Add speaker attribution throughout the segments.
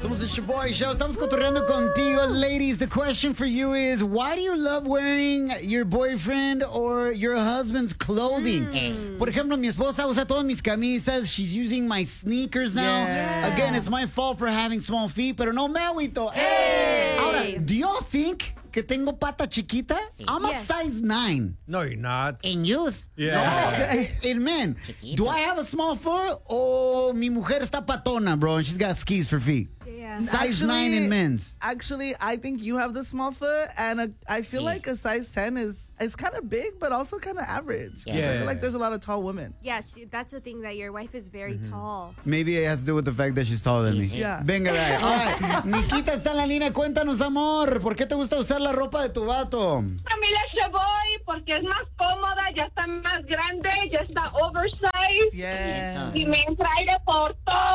Speaker 1: Somos el Shoboy Show. Estamos cotorreando contigo, ladies. The question for you is, why do you love wearing your boyfriend or your husband's clothing? Por ejemplo, mi esposa usa todas mis camisas. She's using my sneakers now.
Speaker 2: Yeah.
Speaker 1: Again, it's my fault for having small feet, pero no me agüito. Hey! Ahora, do y'all think que tengo pata chiquita? I'm a size 9.
Speaker 3: No, you're not.
Speaker 1: In youth?
Speaker 3: Yeah.
Speaker 1: No, in men. Do I have a small foot? O mi mujer está patona, bro, and she's got skis for feet?
Speaker 4: Yeah.
Speaker 1: Size 9 in men's.
Speaker 2: Actually, I think you have the small foot, and I feel like a size 10 is kind of big, but also kind of average.
Speaker 3: Yeah.
Speaker 2: I feel like there's a lot of tall women.
Speaker 4: Yeah, that's the thing, that your wife is very tall.
Speaker 1: Maybe it has to do with the fact that she's taller than me.
Speaker 2: Yeah.
Speaker 1: Venga, guy. All right. Nikita está en la línea. Cuéntanos, amor. ¿Por qué te gusta usar la ropa de tu vato?
Speaker 5: Familia Shoboy, porque es más cómoda, ya está más grande, ya está oversized
Speaker 2: Yeah.
Speaker 5: y me entra aire por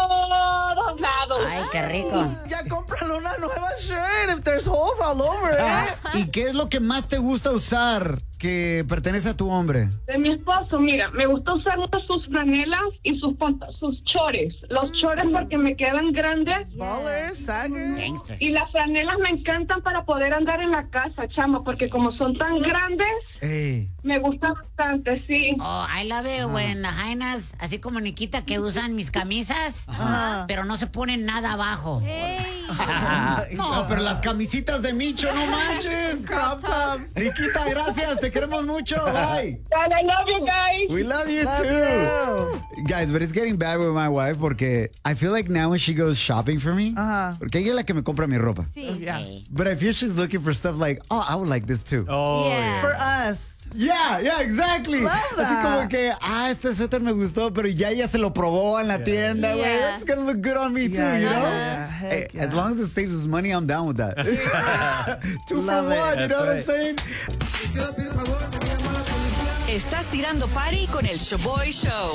Speaker 5: todos lados.
Speaker 6: Ay, qué rico.
Speaker 2: Ya cómprale una nueva shirt if there's holes all over it.
Speaker 1: ¿Y qué es lo que más te gusta usar que pertenece a tu hombre?
Speaker 5: De mi esposo, mira, me gusta usar sus franelas y sus chores. Los chores porque me quedan grandes
Speaker 2: Ballers, sagger.
Speaker 6: Gangster.
Speaker 5: y las franelas me encantan para poder andar en la casa, chama, porque como son tan grandes,
Speaker 1: Hey.
Speaker 5: me gusta bastante, sí.
Speaker 6: Oh, I love it when the hyenas, así como Nikita, que usan mis camisas, pero no se ponen nada abajo.
Speaker 4: Hey.
Speaker 1: No, pero las camisitas de Micho, no manches.
Speaker 2: Crop tops.
Speaker 1: Nikita, gracias. Te queremos mucho. Bye.
Speaker 5: And I love you guys.
Speaker 1: We love you
Speaker 2: Love
Speaker 1: too.
Speaker 2: you.
Speaker 1: Guys, but it's getting bad with my wife porque I feel like now when she goes shopping for me, porque ella es la que me compra mi ropa.
Speaker 4: Sí.
Speaker 2: Yeah.
Speaker 6: Okay.
Speaker 1: But I feel she's looking for stuff like, oh, I would like this too.
Speaker 3: Oh,
Speaker 4: Yeah.
Speaker 2: For us.
Speaker 1: Yeah, exactly.
Speaker 2: Love
Speaker 1: Así
Speaker 2: that.
Speaker 1: como que, este suéter me gustó, pero ya ella se lo probó en la tienda, güey.
Speaker 4: Yeah.
Speaker 1: It's gonna look good on me too,
Speaker 2: Yeah,
Speaker 1: you know?
Speaker 2: yeah,
Speaker 1: Hey,
Speaker 2: heck
Speaker 1: as
Speaker 2: yeah.
Speaker 1: long as it saves us money, I'm down with that. Two
Speaker 2: Love
Speaker 1: for
Speaker 2: it.
Speaker 1: one, you
Speaker 3: That's
Speaker 1: know what I'm
Speaker 3: right.
Speaker 1: saying?
Speaker 7: Estás tirando party con el Shoboy Show.